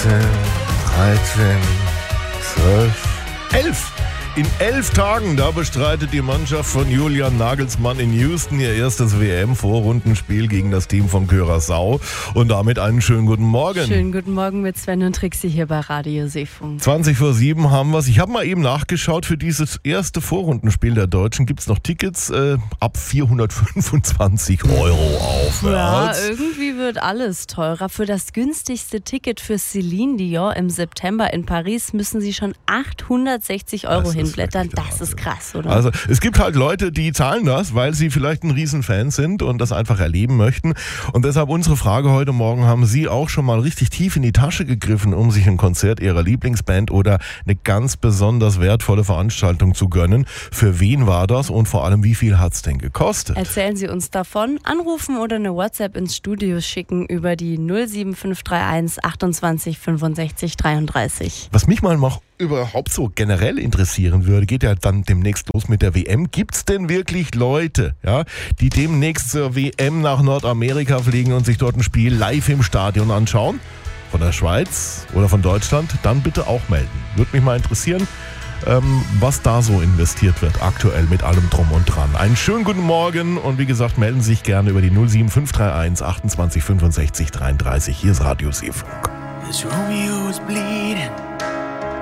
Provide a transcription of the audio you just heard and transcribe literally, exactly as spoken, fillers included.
dreizehn, dreizehn, zwölf, elf. In elf Tagen, da bestreitet die Mannschaft von Julian Nagelsmann in Houston ihr erstes W M-Vorrundenspiel gegen das Team von Curaçao. Und damit einen schönen guten Morgen. Schönen guten Morgen mit Sven und Trixie hier bei Radio Seefunk. zwanzig vor sieben haben wir es. Ich habe mal eben nachgeschaut, für dieses erste Vorrundenspiel der Deutschen gibt es noch Tickets äh, ab vierhundertfünfundzwanzig Euro aufwärts. Ja, irgendwie wird alles teurer. Für das günstigste Ticket für Celine Dion im September in Paris müssen Sie schon achthundertsechzig Euro hin. Blättern, das ist krass, oder? Also es gibt halt Leute, die zahlen das, weil sie vielleicht ein Riesenfan sind und das einfach erleben möchten. Und deshalb unsere Frage heute Morgen: Haben Sie auch schon mal richtig tief in die Tasche gegriffen, um sich ein Konzert Ihrer Lieblingsband oder eine ganz besonders wertvolle Veranstaltung zu gönnen? Für wen war das und vor allem, wie viel hat es denn gekostet? Erzählen Sie uns davon, anrufen oder eine WhatsApp ins Studio schicken über die null sieben fünf drei eins achtundzwanzig fünfundsechzig dreiunddreißig. Was mich mal noch überhaupt so generell interessieren würde, geht ja dann demnächst los mit der W M. Gibt es denn wirklich Leute, ja, die demnächst zur W M nach Nordamerika fliegen und sich dort ein Spiel live im Stadion anschauen? Von der Schweiz oder von Deutschland? Dann bitte auch melden. Würde mich mal interessieren, ähm, was da so investiert wird aktuell mit allem Drum und Dran. Einen schönen guten Morgen und wie gesagt, melden Sie sich gerne über die null sieben fünf drei eins achtundzwanzig fünfundsechzig dreiunddreißig. Hier ist Radio Seefunk. This Romeo is bleeding.